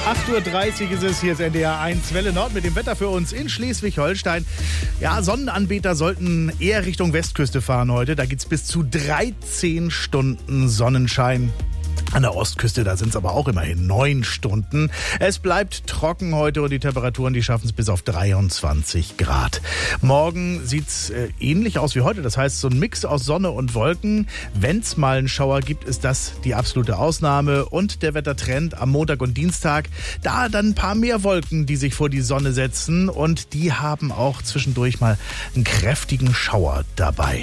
8:30 Uhr ist es, hier ist NDR 1 Welle Nord mit dem Wetter für uns in Schleswig-Holstein. Ja, Sonnenanbeter sollten eher Richtung Westküste fahren heute. Da geht's bis zu 13 Stunden Sonnenschein. An der Ostküste, da sind es aber auch immerhin 9 Stunden. Es bleibt trocken heute und die Temperaturen, die schaffen es bis auf 23 Grad. Morgen sieht's ähnlich aus wie heute. Das heißt, so ein Mix aus Sonne und Wolken. Wenn es mal einen Schauer gibt, ist das die absolute Ausnahme. Und der Wettertrend am Montag und Dienstag, da dann ein paar mehr Wolken, die sich vor die Sonne setzen. Und die haben auch zwischendurch mal einen kräftigen Schauer dabei.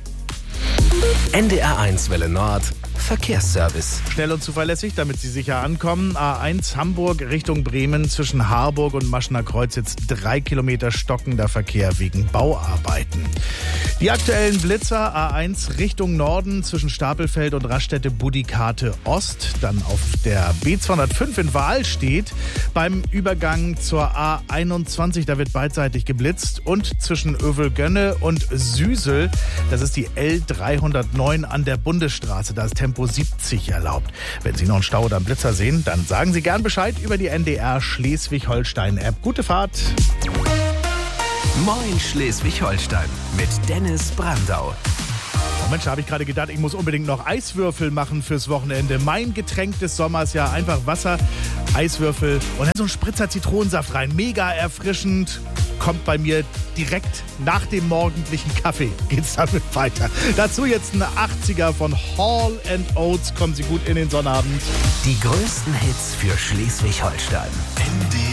NDR 1 Welle Nord Verkehrsservice. Schnell und zuverlässig, damit Sie sicher ankommen. A1 Hamburg Richtung Bremen zwischen Harburg und Maschener Kreuz jetzt 3 Kilometer stockender Verkehr wegen Bauarbeiten. Die aktuellen Blitzer A1 Richtung Norden zwischen Stapelfeld und Raststätte Budikate Ost. Dann auf der B205 in Wahl steht beim Übergang zur A21. Da wird beidseitig geblitzt. Und zwischen Övelgönne und Süsel, das ist die L309 an der Bundesstraße. Da ist Tempo 70 erlaubt. Wenn Sie noch einen Stau oder einen Blitzer sehen, dann sagen Sie gern Bescheid über die NDR Schleswig-Holstein-App. Gute Fahrt! Moin Schleswig-Holstein mit Dennis Brandau. Oh Mensch, da habe ich gerade gedacht, ich muss unbedingt noch Eiswürfel machen fürs Wochenende. Mein Getränk des Sommers, ja, einfach Wasser, Eiswürfel und dann so ein Spritzer Zitronensaft rein. Mega erfrischend. Kommt bei mir direkt nach dem morgendlichen Kaffee. Geht's damit weiter. Dazu jetzt ein 80er von Hall & Oates. Kommen Sie gut in den Sonnabend. Die größten Hits für Schleswig-Holstein.